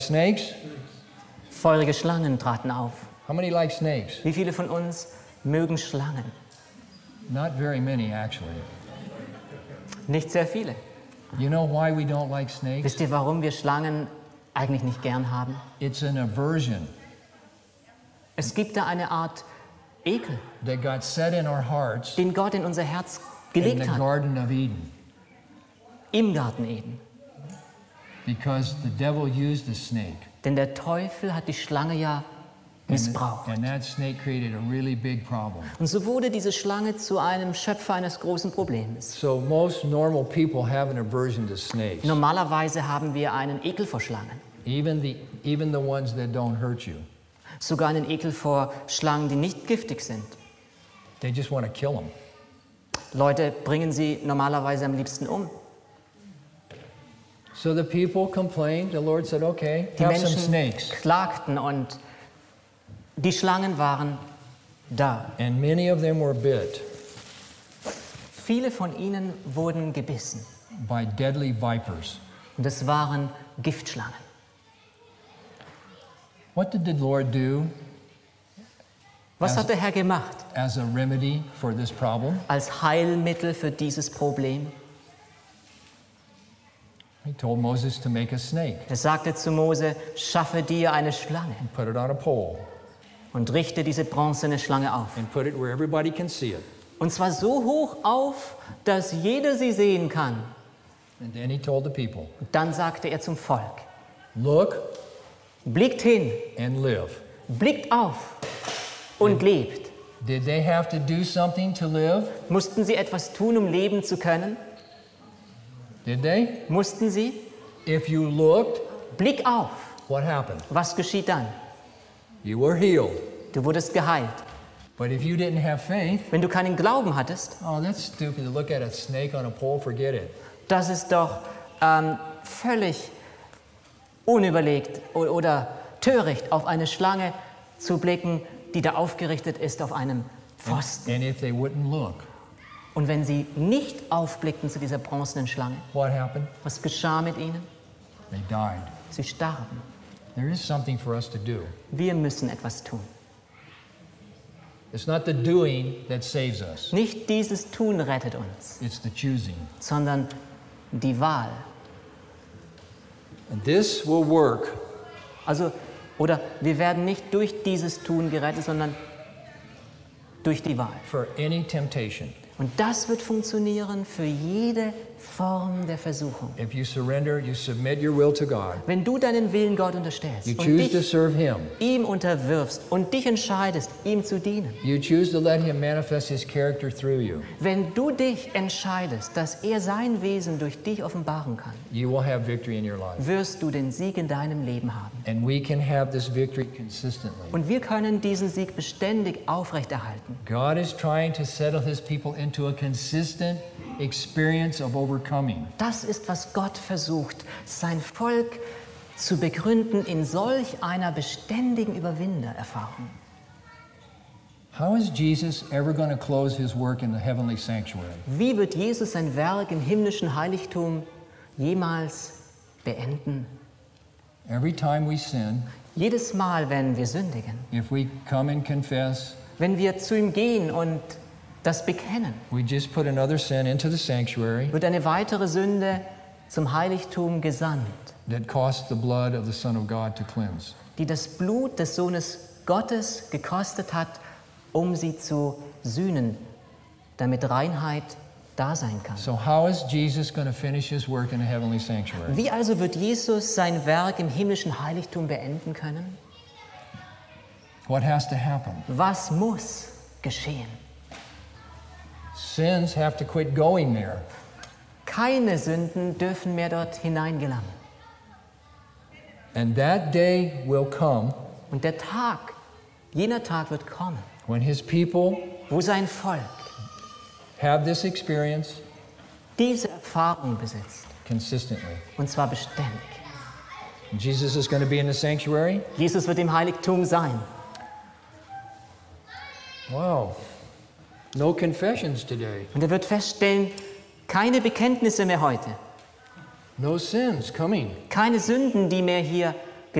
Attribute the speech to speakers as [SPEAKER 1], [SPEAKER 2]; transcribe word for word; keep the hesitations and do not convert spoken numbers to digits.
[SPEAKER 1] Snakes?
[SPEAKER 2] Feurige Schlangen traten auf.
[SPEAKER 1] How many like snakes?
[SPEAKER 2] Wie viele von uns mögen Schlangen?
[SPEAKER 1] Not very many, actually.
[SPEAKER 2] Nicht sehr viele.
[SPEAKER 1] You know why we don't like snakes?
[SPEAKER 2] Wisst ihr, warum wir Schlangen eigentlich nicht gern haben?
[SPEAKER 1] It's an aversion
[SPEAKER 2] Es gibt da eine Art Ekel,
[SPEAKER 1] that got set in our hearts
[SPEAKER 2] den Gott in unser Herz
[SPEAKER 1] in
[SPEAKER 2] gelegt
[SPEAKER 1] the
[SPEAKER 2] hat,
[SPEAKER 1] Garden of Eden,
[SPEAKER 2] im Garten Eden.
[SPEAKER 1] because the devil used the snake.
[SPEAKER 2] Denn der Teufel hat die Schlange ja
[SPEAKER 1] And,
[SPEAKER 2] missbraucht.
[SPEAKER 1] and that snake created a really big problem.
[SPEAKER 2] Und so wurde diese Schlange zu einem Schöpfer eines großen Problems.
[SPEAKER 1] So most normal people have an aversion to snakes,
[SPEAKER 2] Normalerweise haben wir einen Ekel vor Schlangen.
[SPEAKER 1] even the, even the ones that don't hurt you.
[SPEAKER 2] Sogar einen Ekel vor Schlangen, die nicht giftig sind.
[SPEAKER 1] They just want to kill them.
[SPEAKER 2] Leute bringen sie normalerweise am liebsten um.
[SPEAKER 1] So the people complained. The Lord said, okay,
[SPEAKER 2] Die
[SPEAKER 1] have some
[SPEAKER 2] Menschen
[SPEAKER 1] snakes.
[SPEAKER 2] klagten und die Schlangen waren da.
[SPEAKER 1] And many of them were bit
[SPEAKER 2] Viele von ihnen wurden gebissen.
[SPEAKER 1] by deadly vipers.
[SPEAKER 2] Und es waren Giftschlangen.
[SPEAKER 1] What did the Lord do
[SPEAKER 2] Was
[SPEAKER 1] As-
[SPEAKER 2] hat der Herr gemacht
[SPEAKER 1] as a remedy for this problem?
[SPEAKER 2] als Heilmittel für dieses Problem?
[SPEAKER 1] He told Moses to make a snake
[SPEAKER 2] Er sagte zu Mose, schaffe dir eine Schlange
[SPEAKER 1] and put it on a pole
[SPEAKER 2] und richte diese bronzene Schlange auf.
[SPEAKER 1] and put it where everybody can see it.
[SPEAKER 2] Und zwar so hoch auf, dass jeder sie sehen kann.
[SPEAKER 1] And then he told the people,
[SPEAKER 2] Und dann sagte er zum Volk,
[SPEAKER 1] look
[SPEAKER 2] blickt hin,
[SPEAKER 1] and live.
[SPEAKER 2] blickt auf und lebt.
[SPEAKER 1] Did they have to do something to live?
[SPEAKER 2] Mussten sie etwas tun, um leben zu können?
[SPEAKER 1] Did they?
[SPEAKER 2] Mussten sie?
[SPEAKER 1] If you looked,
[SPEAKER 2] Blick auf.
[SPEAKER 1] what happened?
[SPEAKER 2] Was geschieht dann?
[SPEAKER 1] You were healed.
[SPEAKER 2] Du wurdest geheilt.
[SPEAKER 1] But if you didn't have faith,
[SPEAKER 2] Wenn du keinen Glauben hattest,
[SPEAKER 1] oh, that's stupid to look at a snake on a pole, forget it.
[SPEAKER 2] das ist doch ähm, völlig unüberlegt o- oder töricht, auf eine Schlange zu blicken, die da aufgerichtet ist auf einem Pfosten.
[SPEAKER 1] And if they wouldn't look,
[SPEAKER 2] Und wenn sie nicht aufblickten zu dieser bronzenen Schlange,
[SPEAKER 1] what happened?
[SPEAKER 2] was geschah mit ihnen?
[SPEAKER 1] They died.
[SPEAKER 2] Sie starben.
[SPEAKER 1] There is something for us to do.
[SPEAKER 2] Wir müssen etwas tun.
[SPEAKER 1] It's not the doing that saves us.
[SPEAKER 2] Nicht dieses Tun rettet uns,
[SPEAKER 1] It's the choosing.
[SPEAKER 2] sondern die Wahl.
[SPEAKER 1] And this will work
[SPEAKER 2] Also, oder wir werden nicht durch dieses Tun gerettet, sondern durch die Wahl.
[SPEAKER 1] for any temptation.
[SPEAKER 2] Und das wird funktionieren für jede Form der Versuchung.
[SPEAKER 1] If you surrender, you submit your will to God.
[SPEAKER 2] Wenn du deinen Willen Gott unterstellst
[SPEAKER 1] You
[SPEAKER 2] und
[SPEAKER 1] choose to
[SPEAKER 2] dich
[SPEAKER 1] serve Him.
[SPEAKER 2] ihm unterwirfst und dich entscheidest, ihm zu dienen,
[SPEAKER 1] You choose to let Him manifest His character through you.
[SPEAKER 2] wenn du dich entscheidest, dass er sein Wesen durch dich offenbaren kann,
[SPEAKER 1] You will have victory in your life.
[SPEAKER 2] wirst du den Sieg in deinem Leben haben.
[SPEAKER 1] And we can have this victory consistently.
[SPEAKER 2] Und wir können diesen Sieg beständig aufrechterhalten.
[SPEAKER 1] God is trying to settle His people into a consistent experience of overcoming.
[SPEAKER 2] Das ist, was Gott versucht, sein Volk zu begründen in solch einer beständigen Überwindererfahrung.
[SPEAKER 1] How is Jesus ever going to close His work in the heavenly sanctuary?
[SPEAKER 2] Wie wird Jesus sein Werk im himmlischen Heiligtum jemals beenden?
[SPEAKER 1] Every time we sin,
[SPEAKER 2] Jedes Mal, wenn wir sündigen,
[SPEAKER 1] if we come and confess,
[SPEAKER 2] wenn wir zu ihm gehen und das bekennen,
[SPEAKER 1] we just put another sin into the sanctuary
[SPEAKER 2] wird eine weitere Sünde zum Heiligtum gesandt,
[SPEAKER 1] that cost the blood of the Son of God to cleanse.
[SPEAKER 2] die das Blut des Sohnes Gottes gekostet hat, um sie zu sühnen, damit Reinheit da sein kann.
[SPEAKER 1] So how is Jesus going to finish His work in the heavenly sanctuary?
[SPEAKER 2] Wie also wird Jesus sein Werk im himmlischen Heiligtum beenden können?
[SPEAKER 1] What has to happen?
[SPEAKER 2] Was muss geschehen?
[SPEAKER 1] Sins have to quit going there.
[SPEAKER 2] Keine Sünden dürfen mehr dort hineingelangen.
[SPEAKER 1] And that day will come
[SPEAKER 2] Und der Tag, jener Tag wird kommen,
[SPEAKER 1] when His people
[SPEAKER 2] wo sein Volk
[SPEAKER 1] have this experience
[SPEAKER 2] diese Erfahrung besitzt.
[SPEAKER 1] consistently.
[SPEAKER 2] Und zwar beständig.
[SPEAKER 1] Jesus is going to be in the sanctuary.
[SPEAKER 2] Jesus wird im Heiligtum sein.
[SPEAKER 1] Wow. No confessions today.
[SPEAKER 2] Und er wird feststellen, keine Bekenntnisse mehr heute.
[SPEAKER 1] No sins coming.
[SPEAKER 2] Keine Sünden, die mehr hier